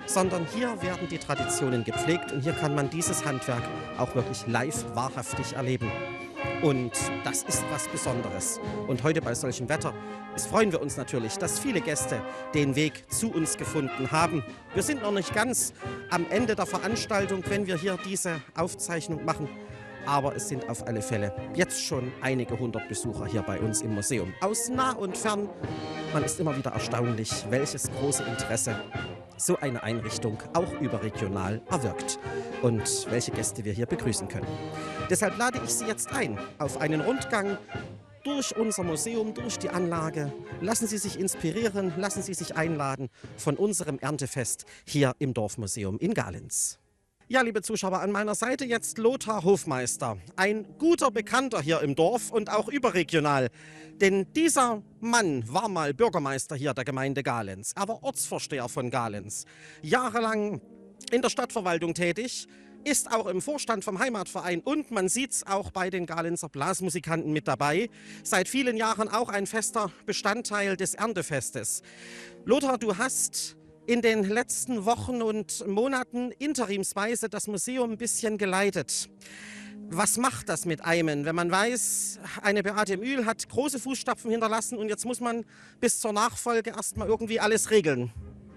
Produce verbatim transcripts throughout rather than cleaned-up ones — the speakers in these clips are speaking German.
sondern hier werden die Traditionen gepflegt und hier kann man dieses Handwerk auch wirklich live wahrhaftig erleben. Und das ist was Besonderes. Und heute bei solchem Wetter es freuen wir uns natürlich, dass viele Gäste den Weg zu uns gefunden haben. Wir sind noch nicht ganz am Ende der Veranstaltung, wenn wir hier diese Aufzeichnung machen. Aber es sind auf alle Fälle jetzt schon einige hundert Besucher hier bei uns im Museum. Aus nah und fern. Man ist immer wieder erstaunlich, welches große Interesse so eine Einrichtung auch überregional erwirkt und welche Gäste wir hier begrüßen können. Deshalb lade ich Sie jetzt ein auf einen Rundgang durch unser Museum, durch die Anlage. Lassen Sie sich inspirieren, lassen Sie sich einladen von unserem Erntefest hier im Dorfmuseum in Galenz. Ja, liebe Zuschauer, an meiner Seite jetzt Lothar Hofmeister, ein guter Bekannter hier im Dorf und auch überregional. Denn dieser Mann war mal Bürgermeister hier der Gemeinde Galenz. Er war Ortsvorsteher von Galenz, jahrelang in der Stadtverwaltung tätig, ist auch im Vorstand vom Heimatverein und man sieht es auch bei den Galenzer Blasmusikanten mit dabei. Seit vielen Jahren auch ein fester Bestandteil des Erntefestes. Lothar, du hast in den letzten Wochen und Monaten interimsweise das Museum ein bisschen geleitet. Was macht das mit einem, wenn man weiß, eine Beate Mühl hat große Fußstapfen hinterlassen und jetzt muss man bis zur Nachfolge erstmal irgendwie alles regeln?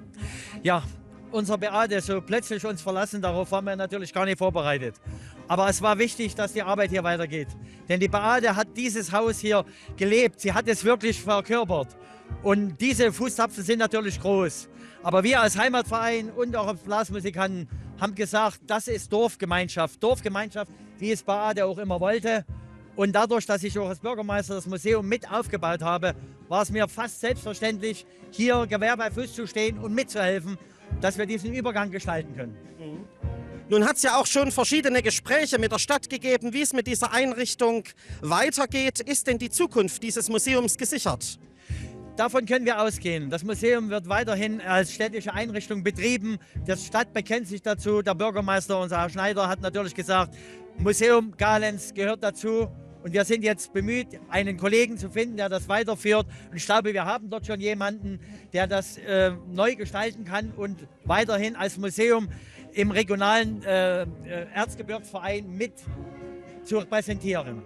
Ja, unser Beate so plötzlich uns verlassen, darauf waren wir natürlich gar nicht vorbereitet. Aber es war wichtig, dass die Arbeit hier weitergeht. Denn die Beate hat dieses Haus hier gelebt, sie hat es wirklich verkörpert. Und diese Fußstapfen sind natürlich groß. Aber wir als Heimatverein und auch als Blasmusikanten haben gesagt, das ist Dorfgemeinschaft. Dorfgemeinschaft, wie es Beate auch immer wollte. Und dadurch, dass ich auch als Bürgermeister das Museum mit aufgebaut habe, war es mir fast selbstverständlich, hier Gewehr bei Fuß zu stehen und mitzuhelfen, dass wir diesen Übergang gestalten können. Mhm. Nun hat es ja auch schon verschiedene Gespräche mit der Stadt gegeben, wie es mit dieser Einrichtung weitergeht. Ist denn die Zukunft dieses Museums gesichert? Davon können wir ausgehen. Das Museum wird weiterhin als städtische Einrichtung betrieben. Die Stadt bekennt sich dazu. Der Bürgermeister, unser Herr Schneider, hat natürlich gesagt, Museum Galenz gehört dazu. Und wir sind jetzt bemüht, einen Kollegen zu finden, der das weiterführt. Und ich glaube, wir haben dort schon jemanden, der das äh, neu gestalten kann und weiterhin als Museum im regionalen äh, Erzgebirgsverein mit zu präsentieren.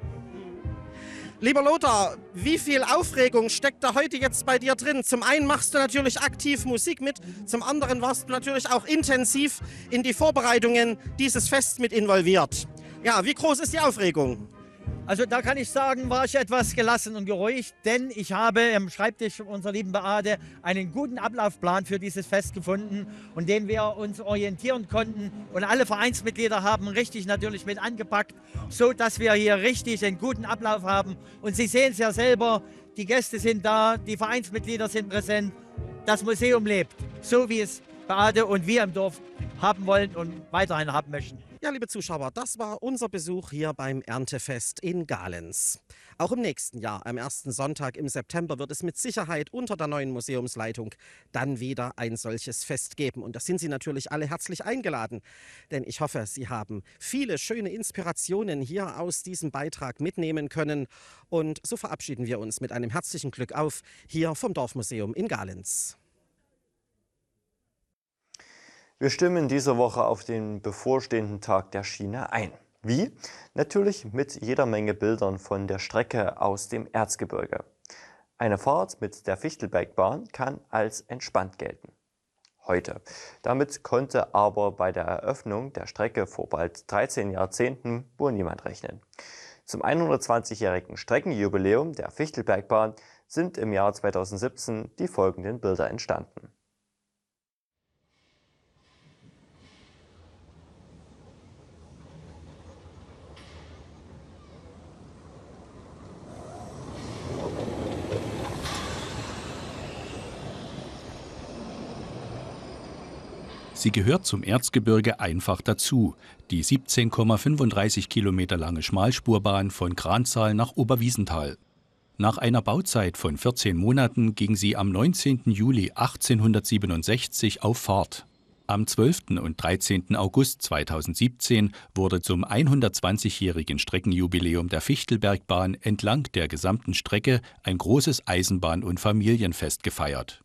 Lieber Lothar, wie viel Aufregung steckt da heute jetzt bei dir drin? Zum einen machst du natürlich aktiv Musik mit, zum anderen warst du natürlich auch intensiv in die Vorbereitungen dieses Fests mit involviert. Ja, wie groß ist die Aufregung? Also da kann ich sagen, war ich etwas gelassen und geruhig, denn ich habe am Schreibtisch unserer lieben Beate einen guten Ablaufplan für dieses Fest gefunden und den wir uns orientieren konnten. Und alle Vereinsmitglieder haben richtig natürlich mit angepackt, so dass wir hier richtig einen guten Ablauf haben. Und Sie sehen es ja selber, die Gäste sind da, die Vereinsmitglieder sind präsent, das Museum lebt, so wie es Beate und wir im Dorf haben wollen und weiterhin haben möchten. Ja, liebe Zuschauer, das war unser Besuch hier beim Erntefest in Galenz. Auch im nächsten Jahr, am ersten Sonntag im September, wird es mit Sicherheit unter der neuen Museumsleitung dann wieder ein solches Fest geben. Und da sind Sie natürlich alle herzlich eingeladen. Denn ich hoffe, Sie haben viele schöne Inspirationen hier aus diesem Beitrag mitnehmen können. Und so verabschieden wir uns mit einem herzlichen Glück auf hier vom Dorfmuseum in Galenz. Wir stimmen in dieser Woche auf den bevorstehenden Tag der Schiene ein. Wie? Natürlich mit jeder Menge Bildern von der Strecke aus dem Erzgebirge. Eine Fahrt mit der Fichtelbergbahn kann als entspannt gelten. Heute. Damit konnte aber bei der Eröffnung der Strecke vor bald dreizehn Jahrzehnten wohl niemand rechnen. Zum hundertzwanzigjährigen Streckenjubiläum der Fichtelbergbahn sind im Jahr zweitausendsiebzehn die folgenden Bilder entstanden. Sie gehört zum Erzgebirge einfach dazu, die siebzehn Komma fünfunddreißig Kilometer lange Schmalspurbahn von Kranzahl nach Oberwiesenthal. Nach einer Bauzeit von vierzehn Monaten ging sie am neunzehnten Juli achtzehnhundertsiebenundsechzig auf Fahrt. Am zwölften und dreizehnten August zweitausendsiebzehn wurde zum hundertzwanzigjährigen Streckenjubiläum der Fichtelbergbahn entlang der gesamten Strecke ein großes Eisenbahn- und Familienfest gefeiert.